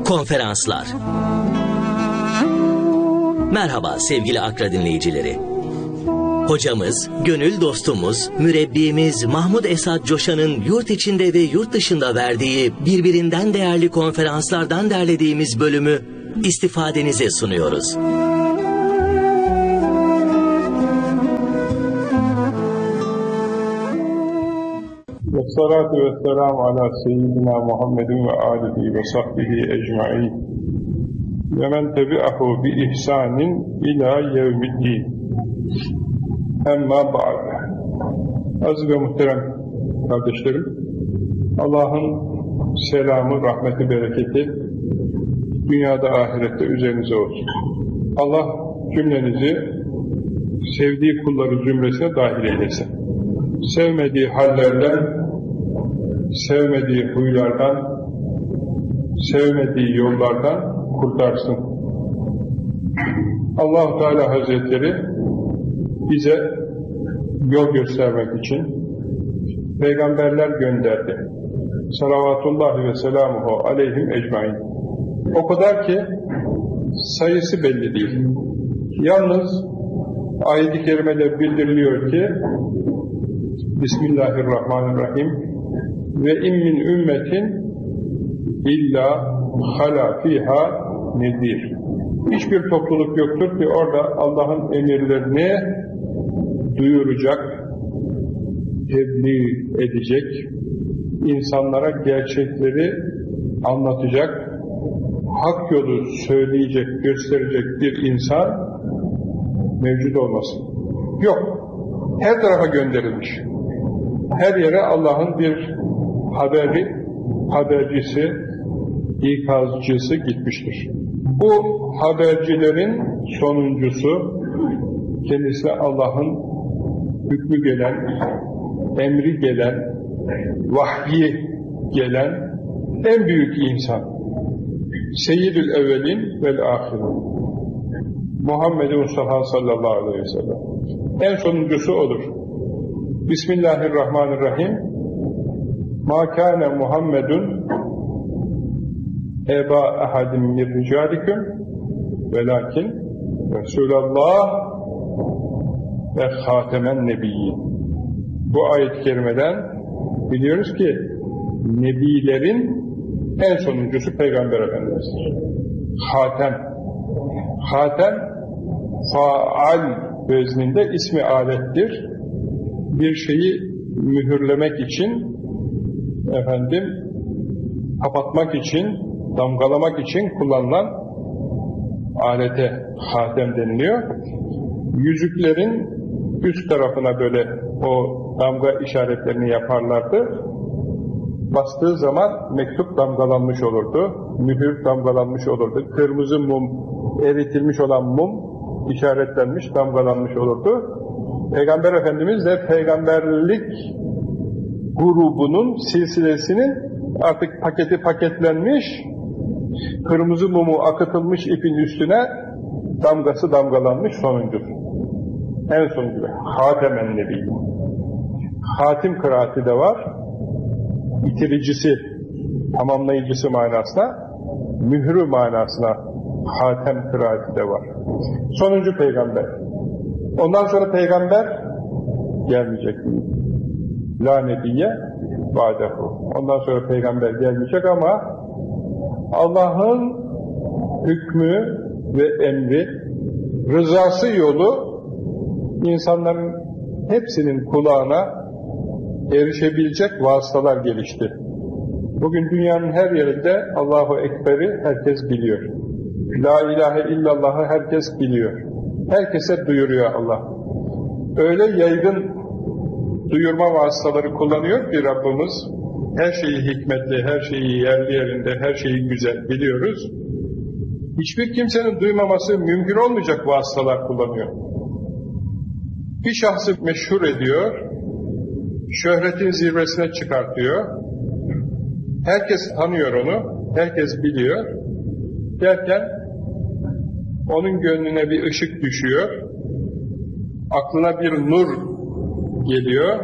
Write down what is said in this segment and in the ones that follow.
Konferanslar. Merhaba sevgili Akra dinleyicileri. Hocamız, gönül dostumuz, mürebbimiz Mahmud Esat Coşan'ın yurt içinde ve yurt dışında verdiği birbirinden değerli konferanslardan derlediğimiz bölümü istifadenize sunuyoruz. Vessalatu vesselamu ala seyyidina Muhammedin ve alihi ve sahbihi ecmaîn ve men tebi'ahu bi ihsanin ila yevmiddin. Emma ba'de. Aziz ve muhterem kardeşlerim, Allah'ın selamı, rahmeti, bereketi dünyada ahirette üzerinize olsun. Allah cümlenizi sevdiği kulları zümresine dahil eylesin. Sevmediği hallerden, sevmediği huylardan, sevmediği yollardan kurtarsın. Allah-u Teala Hazretleri bize yol göstermek için peygamberler gönderdi. Salavatullahi ve selamuhu aleyhim ecmaîn. O kadar ki sayısı belli değil. Yalnız ayet-i kerimede bildiriliyor ki Bismillahirrahmanirrahim ve in min ümmetin illa hala fiha nedir. Hiçbir topluluk yoktur ki orada Allah'ın emirlerini duyuracak, tebliğ edecek, insanlara gerçekleri anlatacak, hak yolu söyleyecek, gösterecek bir insan mevcut olmasın. Yok. Her tarafa gönderilmiş. Her yere Allah'ın bir habercisi, ikazcısı gitmiştir. Bu habercilerin sonuncusu, kendisine Allah'ın hükmü gelen, emri gelen, vahyi gelen en büyük insan. Seyyidül evvelin vel ahirin. Muhammed Mustafa sallallahu aleyhi ve sellem. En sonuncusu odur. Bismillahirrahmanirrahim. Ma kâne Muhammedun eba ahadim min ricalikum velakin Resulallah ve hatemen nebiyyin. Bu ayet-i kerimeden biliyoruz ki nebilerin en sonuncusu Peygamber Efendimiz'dir. Hatem faal vezninde ismi alettir. Bir şeyi mühürlemek için, kapatmak için, damgalamak için kullanılan alete hatem deniliyor. Yüzüklerin üst tarafına böyle o damga işaretlerini yaparlardı. Bastığı zaman mektup damgalanmış olurdu, mühür damgalanmış olurdu. Kırmızı mum, eritilmiş olan mum işaretlenmiş, damgalanmış olurdu. Peygamber Efendimiz de peygamberlik grubunun silsilesinin artık paketlenmiş, kırmızı mumu akıtılmış ipin üstüne damgası damgalanmış sonuncusu. En sonuncu. Hatemen Nebi. Hatim kıraati de var. Bitiricisi, tamamlayıcısı manasına, mührü manasına hatem kıraati de var. Sonuncu peygamber. Ondan sonra peygamber gelmeyecek. La nebiyye ba'dehu. Ondan sonra peygamber gelmeyecek ama Allah'ın hükmü ve emri, rızası yolu insanların hepsinin kulağına erişebilecek vasıtalar gelişti. Bugün dünyanın her yerinde Allahu Ekber'i herkes biliyor. La ilahe illallah'ı herkes biliyor. Herkese duyuruyor Allah. Öyle yaygın duyurma vasıtaları kullanıyor ki Rabbimiz, her şeyi hikmetli, her şeyi yerli yerinde, her şeyi güzel biliyoruz. Hiçbir kimsenin duymaması mümkün olmayacak vasıtalar kullanıyor. Bir şahsı meşhur ediyor, şöhretin zirvesine çıkartıyor. Herkes tanıyor onu, herkes biliyor. Derken onun gönlüne bir ışık düşüyor, aklına bir nur geliyor,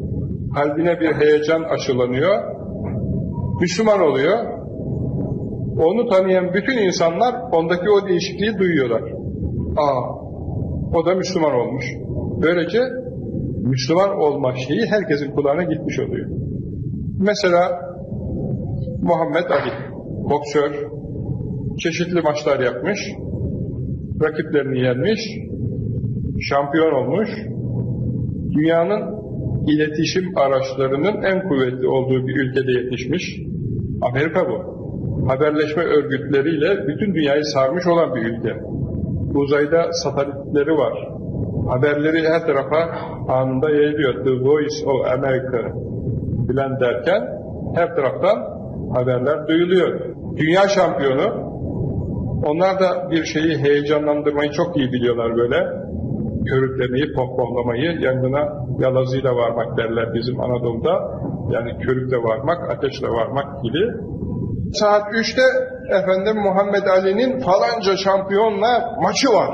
kalbine bir heyecan aşılanıyor, Müslüman oluyor. Onu tanıyan bütün insanlar ondaki o değişikliği duyuyorlar. O da Müslüman olmuş. Böylece Müslüman olma şeyi herkesin kulağına gitmiş oluyor. Mesela Muhammed Ali, boksör, çeşitli maçlar yapmış, rakiplerini yenmiş, şampiyon olmuş, dünyanın iletişim araçlarının en kuvvetli olduğu bir ülkede yetişmiş. Amerika bu. Haberleşme örgütleriyle bütün dünyayı sarmış olan bir ülke. Uzayda satelitleri var. Haberleri her tarafa anında yayılıyor. The Voice of America filan derken her taraftan haberler duyuluyor. Dünya şampiyonu. Onlar da bir şeyi heyecanlandırmayı çok iyi biliyorlar böyle. Körüklemeyi, pohpohlamayı, yangına yalazıyla varmak derler bizim Anadolu'da. Yani körükle varmak, ateşle varmak gibi. Saat 3'te efendim Muhammed Ali'nin falanca şampiyonla maçı var.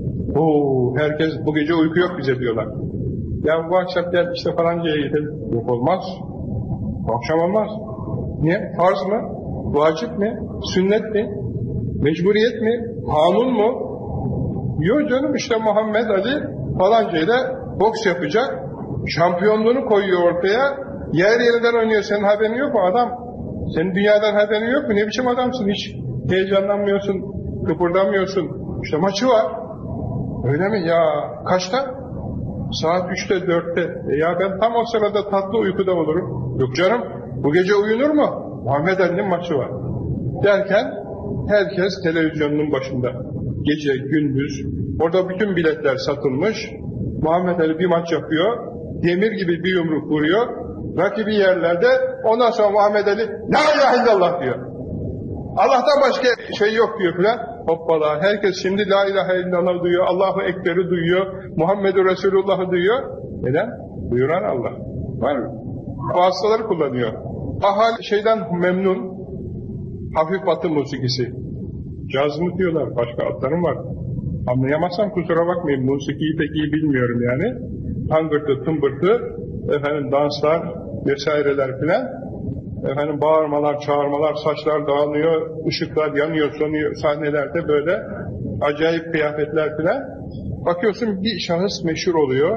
Herkes bu gece uyku yok bize diyorlar. Ya bu akşam gel işte falancaya gidelim. Yok olmaz. Bu akşam olmaz. Niye? Farz mı? Vacip mi? Sünnet mi? Mecburiyet mi? Kanun mu? Yok canım işte Muhammed Ali falancayla boks yapacak. Şampiyonluğunu koyuyor ortaya. Yer yerinden oynuyor. Senin haberin yok mu adam? Senin dünyadan haberin yok mu? Ne biçim adamsın? Hiç heyecanlanmıyorsun, kıpırdamıyorsun. İşte maçı var. Öyle mi? Ya kaçta? Saat 3'te 4'te. Ya ben tam o sırada tatlı uykuda olurum. Yok canım, bu gece uyunur mu? Muhammed Ali'nin maçı var. Derken herkes televizyonun başında. Gece, gündüz. Orada bütün biletler satılmış. Muhammed Ali bir maç yapıyor. Demir gibi bir yumruk vuruyor. Rakibi yerlerde. Ondan sonra Muhammed Ali La ilahe illallah diyor. Allah'tan başka şey yok diyor filan. Hoppala. Herkes şimdi La ilahe illallah duyuyor. Allahu Ekber'i duyuyor. Muhammedur Resulullah'ı duyuyor. Neden? Buyuran Allah. Var mı? Vasıtaları kullanıyor. Ahali şeyden memnun. Hafif batı musikisi. Caz mı diyorlar? Başka adlarım var. Anlayamazsam kusura bakmayın. Musikiyi pek iyi bilmiyorum yani. Tangırtı, tımbırtı, efendim danslar vesaireler filan. Efendim bağırmalar, çağırmalar, saçlar dağılıyor, ışıklar yanıyor, sönüyor sahnelerde böyle acayip kıyafetler filan. Bakıyorsun bir şahıs meşhur oluyor.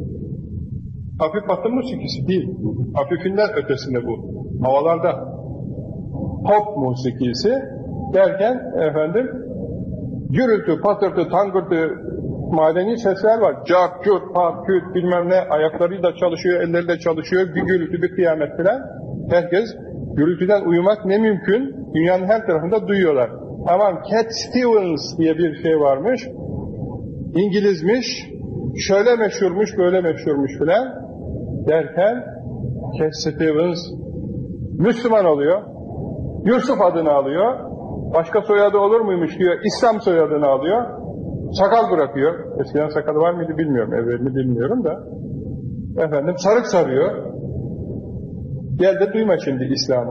Hafif batı musikisi değil. Hafifinden ötesinde bu. Havalarda pop musikisi derken efendim gürültü, patırtı, tangırtı madeni sesler var. Cart, cürt, pat, küt bilmem ne ayakları da çalışıyor, elleri de çalışıyor. Bir gürültü, bir kıyamet filan. Herkes gürültüden uyumak ne mümkün? Dünyanın her tarafında duyuyorlar. Tamam, Cat Stevens diye bir şey varmış. İngilizmiş. Şöyle meşhurmuş, böyle meşhurmuş filan. Derken Cat Stevens Müslüman oluyor. Yusuf adını alıyor. Başka soyadı olur muymuş diyor. İslam soyadını alıyor. Sakal bırakıyor. Eskiden sakalı var mıydı bilmiyorum. Evvelini bilmiyorum da. Efendim sarık sarıyor. Gel de duyma şimdi İslam'ı.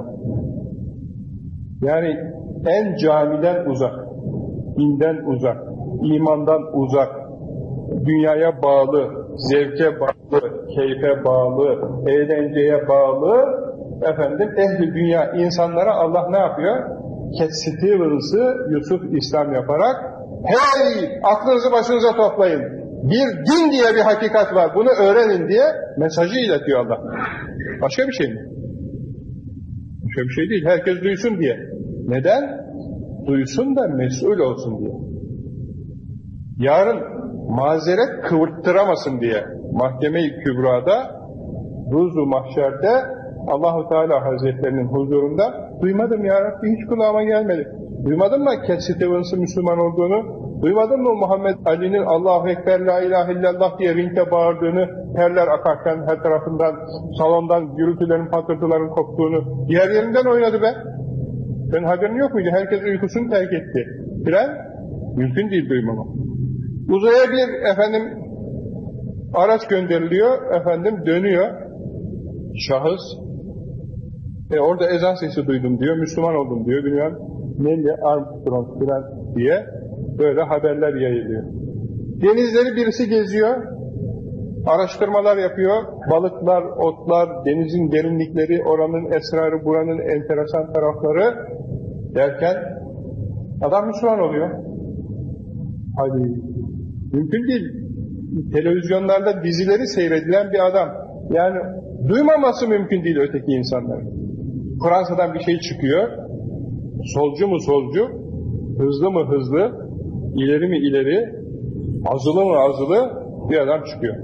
Yani en camiden uzak, dinden uzak, imandan uzak, dünyaya bağlı, zevke bağlı, keyfe bağlı, eğlenceye bağlı, efendim ehli dünya insanlara Allah ne yapıyor? Cat Stevens'ı Yusuf İslam yaparak, hey aklınızı başınıza toplayın, bir din diye bir hakikat var, bunu öğrenin diye mesajı iletiyor Allah. Başka bir şey mi? Başka bir şey değil, herkes duysun diye. Neden? Duysun da mesul olsun diye. Yarın mazeret kıvırttıramasın diye. Mahkeme-i Kübra'da, Ruzu Mahşer'de Allah-u Teala Hazretlerinin huzurunda duymadım ya Rabbi, hiç kulağıma gelmedi. Duymadın mı Cat Stevens'ın Müslüman olduğunu? Duymadın mı Muhammed Ali'nin Allahu Ekber, La ilahe illallah diye ringde bağırdığını, terler akarken her tarafından, salondan gürültülerin, patırtıların koptuğunu, diğer yerinden oynadı be. Senin haberin yok muydu? Herkes uykusunu terk etti. Filan, mümkün değil duymama. Uzaya bir efendim araç gönderiliyor, efendim dönüyor. Şahıs, orada ezan sesi duydum diyor, Müslüman oldum diyor, bilmem Neil Armstrong filan diye böyle haberler yayılıyor. Denizleri birisi geziyor, araştırmalar yapıyor, balıklar, otlar, denizin derinlikleri, oranın esrarı, buranın enteresan tarafları, derken adam Müslüman oluyor. Hadi, mümkün değil. Televizyonlarda dizileri seyredilen bir adam, yani duymaması mümkün değil öteki insanların. Fransa'dan bir şey çıkıyor, solcu mu solcu, hızlı mı hızlı, ileri mi ileri, azılı mı azılı bir adam çıkıyor.